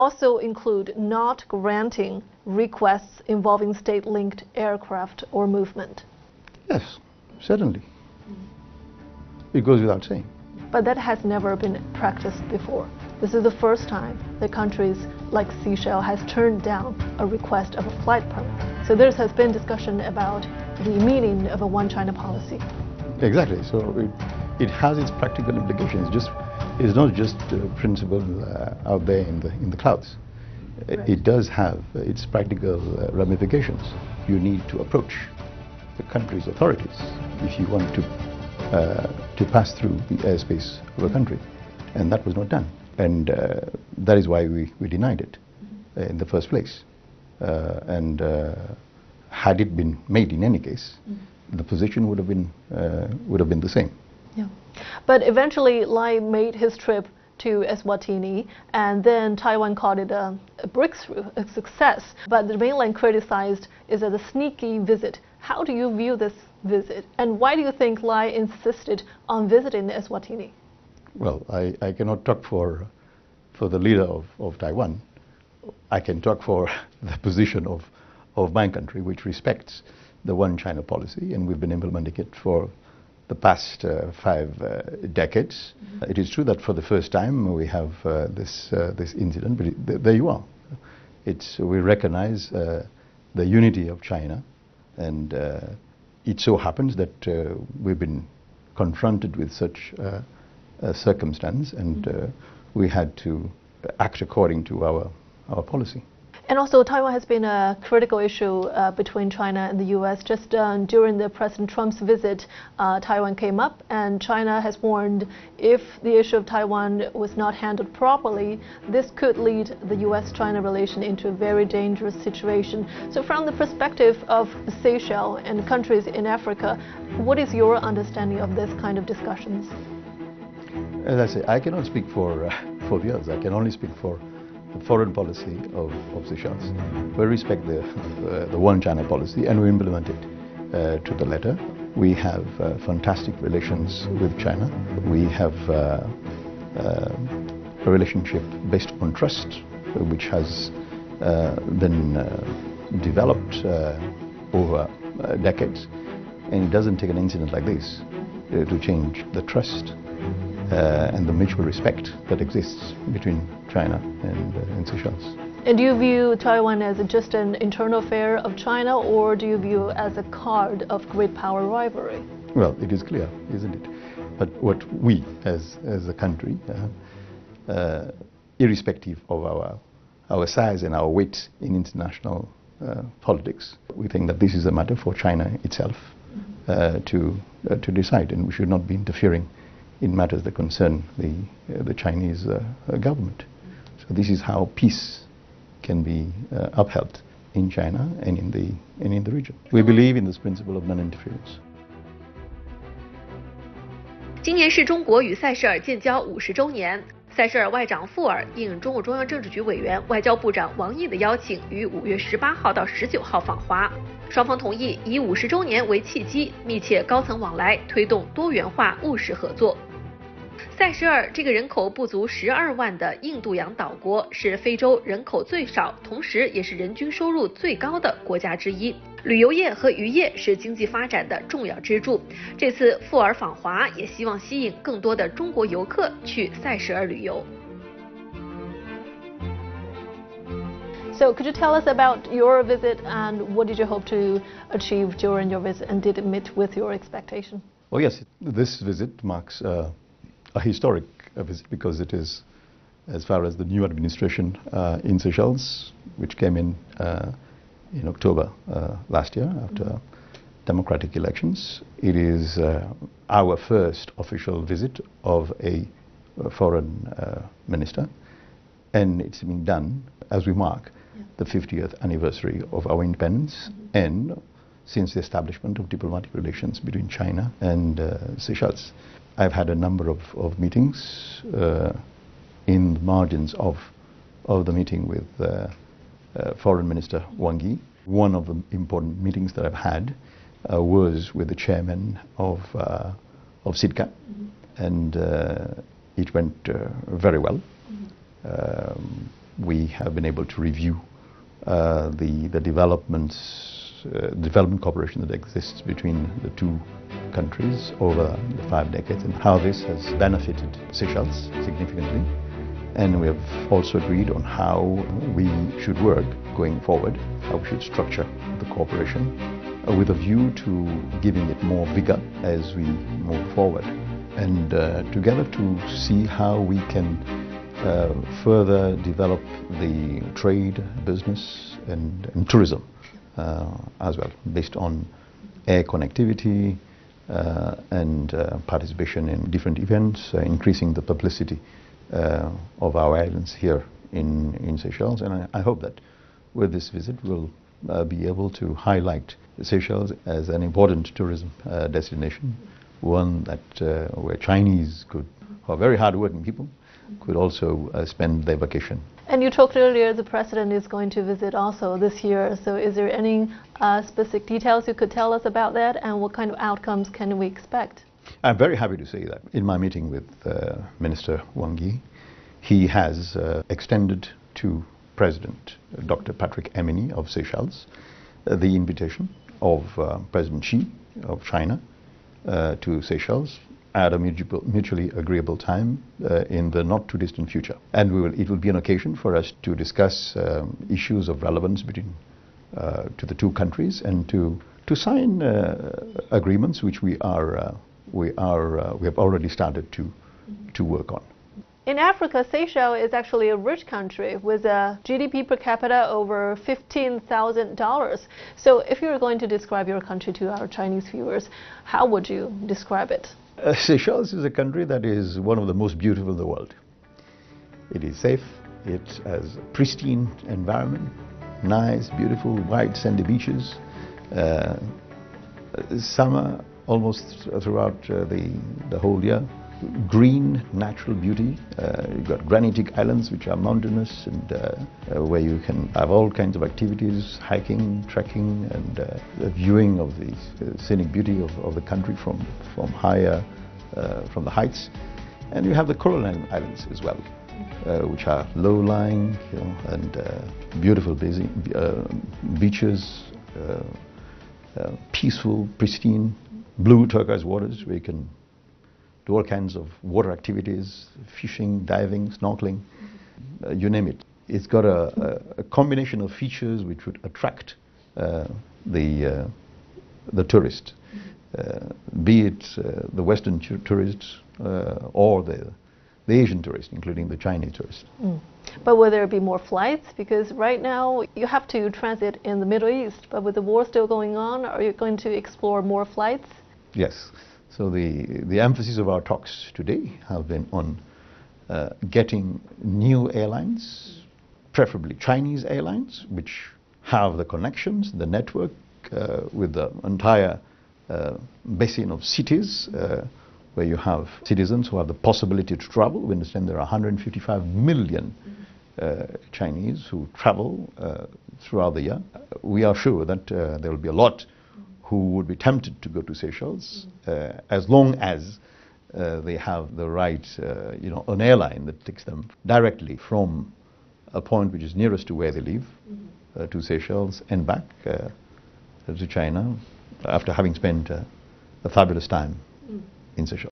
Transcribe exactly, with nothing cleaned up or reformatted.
Also include not granting requests involving state-linked aircraft or movement. Yes, certainly. It goes without saying. But that has never been practiced before. This is the first time that countries like Seychelles has turned down a request of a flight permit. So there has been discussion about the meaning of a one China policy. Exactly. So it, it has its practical implications. Just it's not just a principle uh, out there in the in the clouds. Right. It does have its practical uh, ramifications. You need to approach the country's authorities if you want to uh, to pass through the airspace of a country, and that was not done. And uh, that is why we, we denied it uh, in the first place. Uh, and uh, had it been made in any case, mm-hmm. the position would have been uh, would have been the same. Yeah, but eventually Lai made his trip to Eswatini, and then Taiwan called it a, a breakthrough, a success. But the mainland criticized it as a sneaky visit. How do you view this visit, and why do you think Lai insisted on visiting Eswatini? Well, I, I cannot talk for for the leader of, of Taiwan. I can talk for the position of, of my country, which respects the one China policy, and we've been implementing it for the past uh, five uh, decades. Mm-hmm. It is true that for the first time we have uh, this uh, this incident, but it, th there you are. It's we recognize uh, the unity of China, and uh, it so happens that uh, we've been confronted with such uh, a circumstance, and uh, we had to act according to our our policy. And also, Taiwan has been a critical issue uh, between China and the U S. Just uh, during the President Trump's visit, uh, Taiwan came up, and China has warned if the issue of Taiwan was not handled properly, this could lead the U S China relation into a very dangerous situation. So from the perspective of Seychelles and countries in Africa, what is your understanding of this kind of discussions? As I say, I cannot speak for, uh, for the others. I can only speak for the foreign policy of, of Seychelles. We respect the, uh, the one China policy, and we implement it uh, to the letter. We have uh, fantastic relations with China. We have uh, uh, a relationship based on trust, which has uh, been uh, developed uh, over uh, decades. And it doesn't take an incident like this uh, to change the trust Uh, and the mutual respect that exists between China and, uh, and Seychelles. And do you view Taiwan as a, just an internal affair of China, or do you view it as a card of great power rivalry? Well, it is clear, isn't it? But what we, as, as a country, uh, uh, irrespective of our, our size and our weight in international uh, politics, we think that this is a matter for China itself uh, to, uh, to decide, and we should not be interfering in matters that concern the, uh, the Chinese uh, uh, government. So this is how peace can be uh, upheld in China and in, the, and in the region. We believe in this principle of non-interference. 今年是中国与塞舌尔建交五十周年。塞舌尔外长富尔应中共中央政治局委员、外交部长王毅的邀请，于五月十八号到十九号访华。双方同意以五十周年为契机，密切高层往来，推动多元化务实合作。塞舌尔这个人口不足十二万的印度洋岛国，是非洲人口最少，同时也是人均收入最高的国家之一。旅游业和渔业是经济发展的重要支柱。这次富尔访华，也希望吸引更多的中国游客去塞舌尔旅游。 So could you tell us about your visit, and what did you hope to achieve during your visit, and did it meet with your expectation? Oh yes, this visit marks uh, a historic uh, visit because it is, as far as the new administration uh, in Seychelles, which came in uh, in October uh, last year after mm-hmm. democratic elections. It is uh, our first official visit of a, a foreign uh, minister, and it's been done as we mark yeah. the fiftieth anniversary of our independence mm-hmm. and since the establishment of diplomatic relations between China and uh, Seychelles. I've had a number of, of meetings uh, in the margins of, of the meeting with uh, uh, Foreign Minister Wang Yi. One of the important meetings that I've had uh, was with the chairman of, uh, of SIDCA, mm-hmm. and uh, it went uh, very well. Mm-hmm. um, we have been able to review uh, the, the developments, uh, development cooperation that exists between the two countries over the five decades and how this has benefited Seychelles significantly. And we have also agreed on how we should work going forward, how we should structure the cooperation uh, with a view to giving it more vigor as we move forward, and uh, together to see how we can uh, further develop the trade, business and, and tourism uh, as well, based on air connectivity uh, and uh, participation in different events, uh, increasing the publicity uh, of our islands here in, in Seychelles. And I, I hope that with this visit we'll uh, be able to highlight Seychelles as an important tourism uh, destination, one that uh, where Chinese could, who are very hard-working people, could also uh, spend their vacation. And you talked earlier the President is going to visit also this year, so is there any uh, specific details you could tell us about that, and what kind of outcomes can we expect? I'm very happy to say that in my meeting with uh, Minister Wang Yi, he has uh, extended to President uh, Doctor Patrick Eminy of Seychelles uh, the invitation of uh, President Xi of China uh, to Seychelles at a mutually agreeable time uh, in the not too distant future. And we will, it will be an occasion for us to discuss um, issues of relevance between uh, to the two countries, and to to sign uh, agreements which we are uh, we are uh, we have already started to to work on. In Africa, Seychelles is actually a rich country with a G D P per capita over fifteen thousand dollars. So if you were going to describe your country to our Chinese viewers, how would you describe it? Uh, Seychelles is a country that is one of the most beautiful in the world. It is safe, it has a pristine environment, nice, beautiful, white sandy beaches, uh, summer almost throughout uh, the, the whole year, green natural beauty. Uh, you've got granitic islands which are mountainous, and uh, uh, where you can have all kinds of activities, hiking, trekking, and uh, the viewing of the uh, scenic beauty of, of the country from, from higher, uh, from the heights. And you have the Coral Islands as well, uh, which are low-lying, you know, and uh, beautiful busy, uh, beaches, uh, uh, peaceful, pristine, blue turquoise waters where you can do all kinds of water activities, fishing, diving, snorkeling, uh, you name it. It's got a, a, a combination of features which would attract uh, the, uh, the tourist, uh, be it uh, the Western tourists uh, or the, the Asian tourists, including the Chinese tourists. Mm. But will there be more flights? Because right now you have to transit in the Middle East, but with the war still going on, are you going to explore more flights? Yes. So the, the emphasis of our talks today have been on uh, getting new airlines, preferably Chinese airlines, which have the connections, the network uh, with the entire uh, basin of cities uh, where you have citizens who have the possibility to travel. We understand there are one hundred fifty-five million uh, Chinese who travel uh, throughout the year. We are sure that uh, there will be a lot who would be tempted to go to Seychelles, uh, as long as uh, they have the right, uh, you know, an airline that takes them directly from a point which is nearest to where they live uh, to Seychelles and back uh, to China, after having spent uh, a fabulous time in Seychelles.